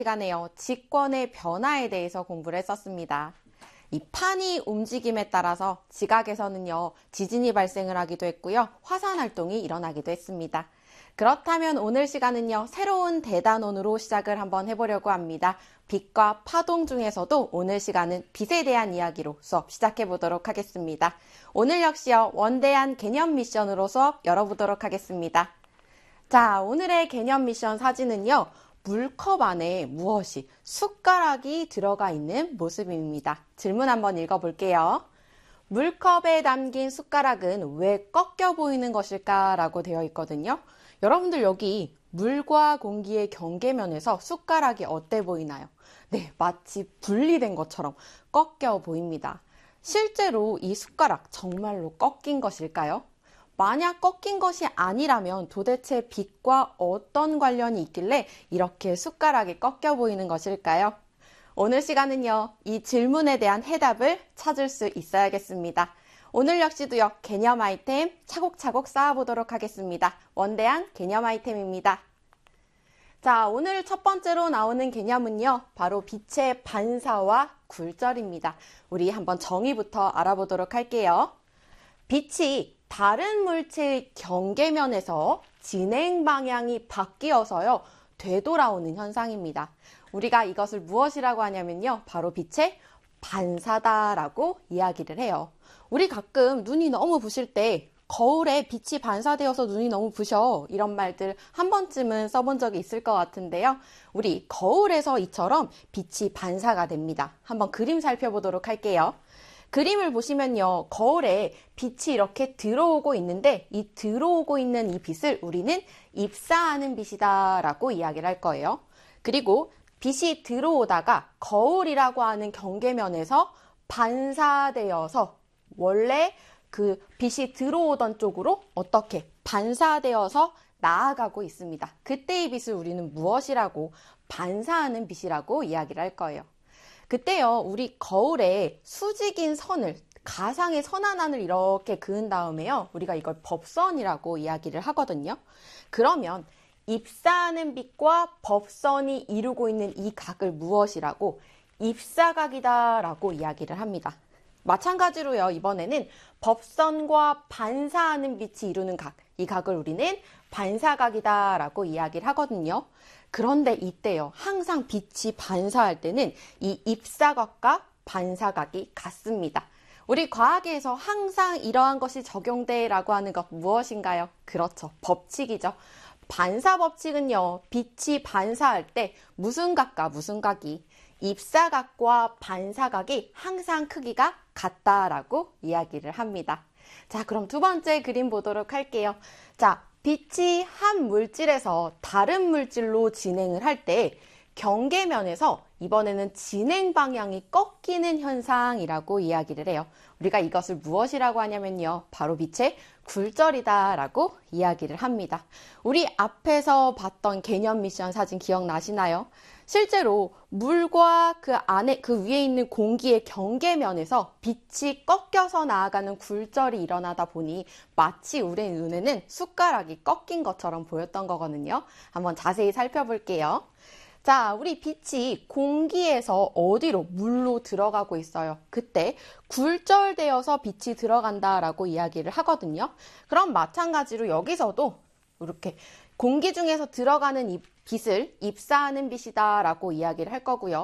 시간에요. 직권의 변화에 대해서 공부를 했었습니다. 이 판이 움직임에 따라서 지각에서는요, 지진이 발생을 하기도 했고요, 화산 활동이 일어나기도 했습니다. 그렇다면 오늘 시간은요, 새로운 대단원으로 시작을 한번 해보려고 합니다. 빛과 파동 중에서도 오늘 시간은 빛에 대한 이야기로 수업 시작해 보도록 하겠습니다. 오늘 역시요, 원대한 개념 미션으로 수업 열어보도록 하겠습니다. 자, 오늘의 개념 미션 사진은요, 물컵 안에 무엇이 숟가락이 들어가 있는 모습입니다. 질문 한번 읽어볼게요. 물컵에 담긴 숟가락은 왜 꺾여 보이는 것일까? 라고 되어 있거든요. 여러분들 여기 물과 공기의 경계면에서 숟가락이 어때 보이나요? 네, 마치 분리된 것처럼 꺾여 보입니다. 실제로 이 숟가락 정말로 꺾인 것일까요? 만약 꺾인 것이 아니라면 도대체 빛과 어떤 관련이 있길래 이렇게 숟가락이 꺾여 보이는 것일까요? 오늘 시간은요, 이 질문에 대한 해답을 찾을 수 있어야겠습니다. 오늘 역시도요, 개념 아이템 차곡차곡 쌓아보도록 하겠습니다. 원대한 개념 아이템입니다. 자, 오늘 첫 번째로 나오는 개념은요, 바로 빛의 반사와 굴절입니다. 우리 한번 정의부터 알아보도록 할게요. 빛이 다른 물체의 경계면에서 진행 방향이 바뀌어서요, 되돌아오는 현상입니다. 우리가 이것을 무엇이라고 하냐면요, 바로 빛의 반사다라고 이야기를 해요. 우리 가끔 눈이 너무 부실 때 거울에 빛이 반사되어서 눈이 너무 부셔, 이런 말들 한 번쯤은 써본 적이 있을 것 같은데요. 우리 거울에서 이처럼 빛이 반사가 됩니다. 한번 그림 살펴보도록 할게요. 그림을 보시면요, 거울에 빛이 이렇게 들어오고 있는데 이 들어오고 있는 이 빛을 우리는 입사하는 빛이다 라고 이야기를 할 거예요. 그리고 빛이 들어오다가 거울이라고 하는 경계면에서 반사되어서 원래 그 빛이 들어오던 쪽으로 어떻게 반사되어서 나아가고 있습니다. 그때 이 빛을 우리는 무엇이라고, 반사하는 빛이라고 이야기를 할 거예요. 그때요, 우리 거울에 수직인 선을, 가상의 선 하나를 이렇게 그은 다음에요, 우리가 이걸 법선이라고 이야기를 하거든요. 그러면 입사하는 빛과 법선이 이루고 있는 이 각을 무엇이라고, 입사각이다 라고 이야기를 합니다. 마찬가지로요, 이번에는 법선과 반사하는 빛이 이루는 각, 이 각을 우리는 반사각이다 라고 이야기를 하거든요. 그런데 이때요, 항상 빛이 반사할 때는 이 입사각과 반사각이 같습니다. 우리 과학에서 항상 이러한 것이 적용돼 라고 하는 것 무엇인가요? 그렇죠, 법칙이죠. 반사 법칙은요, 빛이 반사할 때 무슨 각과 무슨 각이, 입사각과 반사각이 항상 크기가 같다라고 이야기를 합니다. 자, 그럼 두 번째 그림 보도록 할게요. 자, 빛이 한 물질에서 다른 물질로 진행을 할 때 경계면에서 이번에는 진행 방향이 꺾이는 현상이라고 이야기를 해요. 우리가 이것을 무엇이라고 하냐면요, 바로 빛의 굴절이다 라고 이야기를 합니다. 우리 앞에서 봤던 개념 미션 사진 기억나시나요? 실제로 물과 그 안에, 그 위에 있는 공기의 경계면에서 빛이 꺾여서 나아가는 굴절이 일어나다 보니 마치 우리 눈에는 숟가락이 꺾인 것처럼 보였던 거거든요. 한번 자세히 살펴볼게요. 자, 우리 빛이 공기에서 어디로? 물로 들어가고 있어요. 그때 굴절되어서 빛이 들어간다라고 이야기를 하거든요. 그럼 마찬가지로 여기서도 이렇게 공기 중에서 들어가는 이 빛을 입사하는 빛이다 라고 이야기를 할 거고요.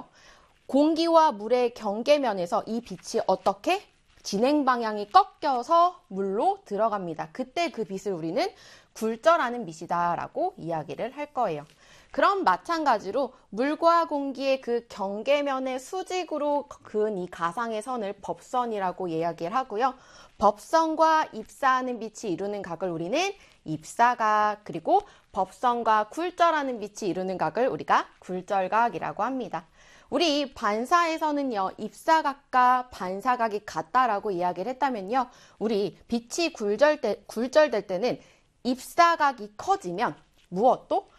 공기와 물의 경계면에서 이 빛이 어떻게? 진행 방향이 꺾여서 물로 들어갑니다. 그때 그 빛을 우리는 굴절하는 빛이다 라고 이야기를 할 거예요. 그럼 마찬가지로 물과 공기의 그 경계면의 수직으로 그은 이 가상의 선을 법선이라고 이야기를 하고요. 법선과 입사하는 빛이 이루는 각을 우리는 입사각, 그리고 법선과 굴절하는 빛이 이루는 각을 우리가 굴절각이라고 합니다. 우리 반사에서는요, 입사각과 반사각이 같다라고 이야기를 했다면요, 우리 빛이 굴절될 때는 입사각이 커지면 무엇도?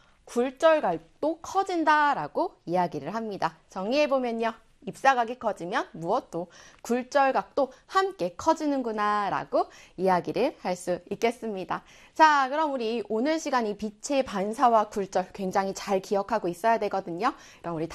굴절각도 커진다라고 이야기를 합니다. 정리해보면요, 입사각이 커지면 무엇도? 굴절각도 함께 커지는구나 라고 이야기를 할 수 있겠습니다. 자, 그럼 우리 오늘 시간 이 빛의 반사와 굴절 굉장히 잘 기억하고 있어야 되거든요. 그럼 우리